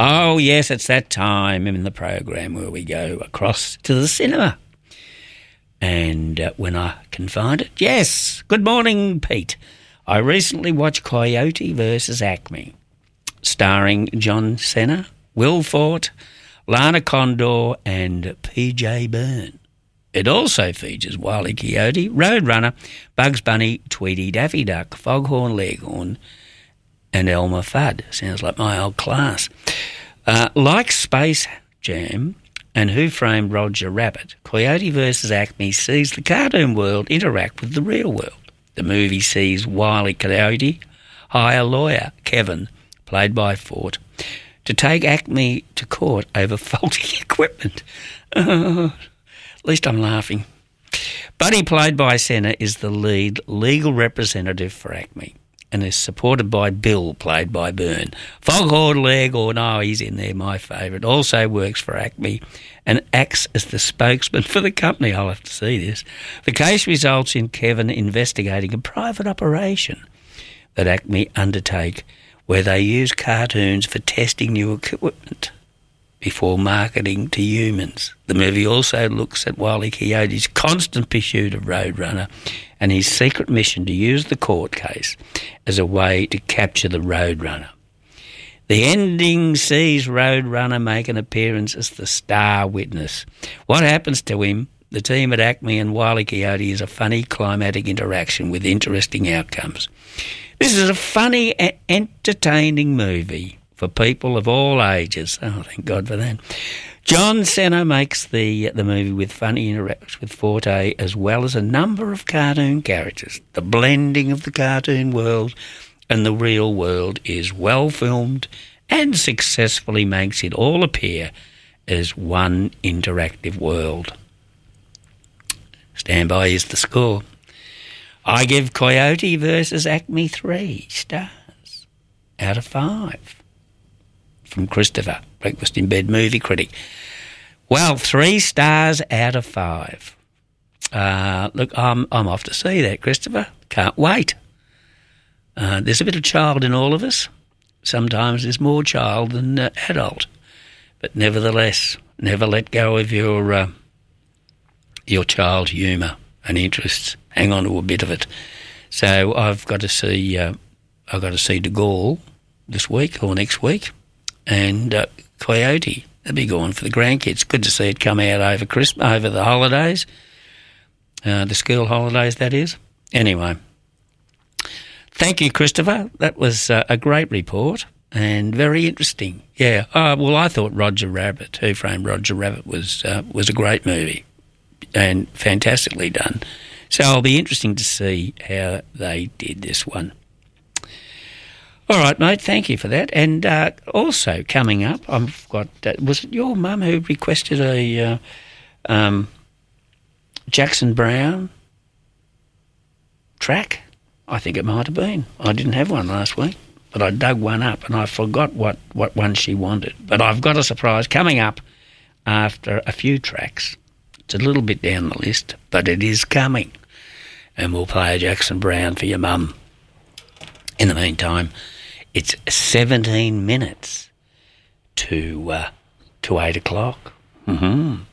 Oh, yes, it's that time in the program where we go across to the cinema. And when I can find it, yes, good morning, Pete. I recently watched Coyote vs. Acme, starring John Cena, Will Forte, Lana Condor and PJ Byrne. It also features Wile E. Coyote, Roadrunner, Bugs Bunny, Tweety, Daffy Duck, Foghorn Leghorn and Elmer Fudd. Sounds like my old class. Like Space Jam and Who Framed Roger Rabbit, Coyote vs. Acme sees the cartoon world interact with the real world. The movie sees Wile E. Coyote hire lawyer Kevin, played by Forte, to take Acme to court over faulty equipment. At least I'm laughing. Buddy, played by Cena, is the lead legal representative for Acme and is supported by Bill, played by Byrne. Foghorn Leghorn, he's in there, my favourite, also works for Acme and acts as the spokesman for the company. I'll have to see this. The case results in Kevin investigating a private operation that Acme undertake where they use cartoons for testing new equipment before marketing to humans. The movie also looks at Wile E. Coyote's constant pursuit of Roadrunner and his secret mission to use the court case as a way to capture the Roadrunner. The ending sees Roadrunner make an appearance as the star witness. What happens to him, the team at Acme and Wile E. Coyote, is a funny climatic interaction with interesting outcomes. This is a funny and entertaining movie for people of all ages. Oh, thank God for that. John Cena makes the movie with funny interactions with Forte as well as a number of cartoon characters. The blending of the cartoon world and the real world is well filmed and successfully makes it all appear as one interactive world. Stand by is the score. I give Coyote vs. Acme 3 stars out of 5. From Christopher, Breakfast in Bed movie critic. Well, 3 stars out of 5. Look, I'm off to see that, Christopher. Can't wait. There's a bit of child in all of us. Sometimes there's more child than adult. But nevertheless, never let go of your child humour and interests. Hang on to a bit of it. So I've got to see De Gaulle this week or next week. And Coyote, they'll be going for the grandkids. Good to see it come out over Christmas, over the holidays, the school holidays, that is. Anyway, thank you, Christopher. That was a great report and very interesting. Yeah. Well, I thought Roger Rabbit, Who Framed Roger Rabbit, was a great movie and fantastically done. So it'll be interesting to see how they did this one. All right, mate, thank you for that. And also coming up, I've got, was it your mum who requested a Jackson Browne track? I think it might have been. I didn't have one last week, but I dug one up and I forgot what one she wanted. But I've got a surprise coming up after a few tracks. It's a little bit down the list, but it is coming. And we'll play a Jackson Browne for your mum. In the meantime, it's 17 minutes to 8 o'clock. Mm-hmm.